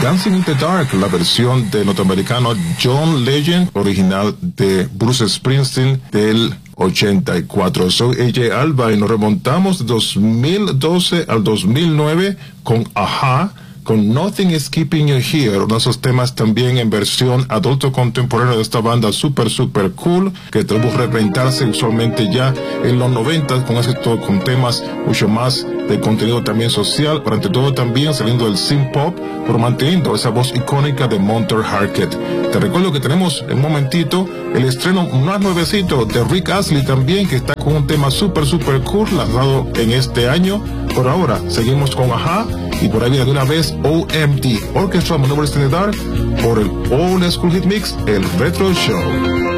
Dancing in the Dark, la versión del norteamericano John Legend, original de Bruce Springsteen del 84. Soy AJ Alba y nos remontamos de 2012 al 2009 con Aha, con Nothing is Keeping You Here, uno de esos temas también en versión adulto contemporáneo de esta banda super cool, que tuvo que reinventarse usualmente ya en los 90 con temas mucho más de contenido también social, pero ante todo también saliendo del synth pop, pero manteniendo esa voz icónica de Monter Harket. Te recuerdo que tenemos en un momentito el estreno más nuevecito de Rick Astley también, que está con un tema super cool lanzado en este año. Por ahora seguimos con Aha, y por ahí viene de una vez OMD, Orchestra Maneuvers in the Dark, por el Old School Hit Mix, el Retro Show.